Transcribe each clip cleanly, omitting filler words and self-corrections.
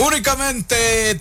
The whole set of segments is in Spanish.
Únicamente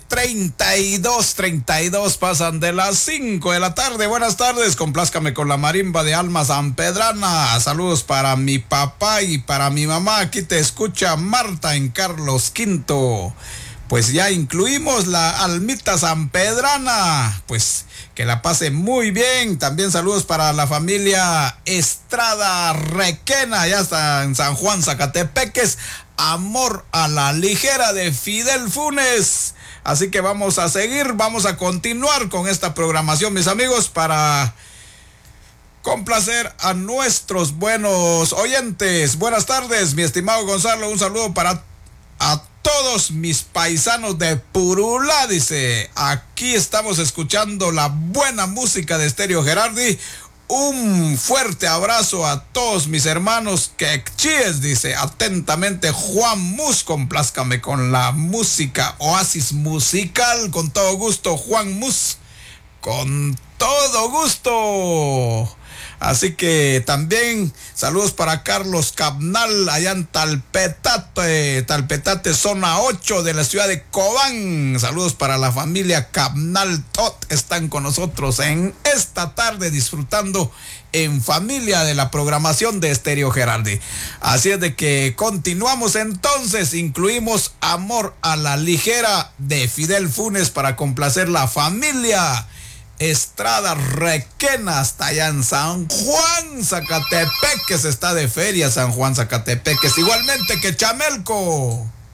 32 pasan de las 5 de la tarde. Buenas tardes, complázcame con la marimba de Alma Sanpedrana. Saludos para mi papá y para mi mamá. Aquí te escucha Marta en Carlos V. Pues ya incluimos la Almita Sanpedrana. Pues que la pase muy bien. También saludos para la familia Estrada Requena. Ya está en San Juan, Zacatepeques. Amor a la ligera de Fidel Funes. Así que vamos a seguir, vamos a continuar con esta programación, mis amigos, para complacer a nuestros buenos oyentes. Buenas tardes, mi estimado Gonzalo. Un saludo para a todos mis paisanos de Purulá, dice. Aquí estamos escuchando la buena música de Estéreo Gerardi. Un fuerte abrazo a todos mis hermanos quechíes, dice. Atentamente, Juan Mus. Complázcame con la música, oasis musical. Con todo gusto, Juan Mus. Con todo gusto. Así que también saludos para Carlos Cabnal, allá en Talpetate, zona 8 de la ciudad de Cobán. Saludos para la familia Cabnal. Tot están con nosotros en esta tarde disfrutando en familia de la programación de Estéreo Gerardi. Así es de que continuamos entonces. Incluimos Amor a la ligera de Fidel Funes para complacer la familia Estrada Requena hasta allá en San Juan, Zacatepeques. Está de feria San Juan, Zacatepeques, igualmente que Chamelco.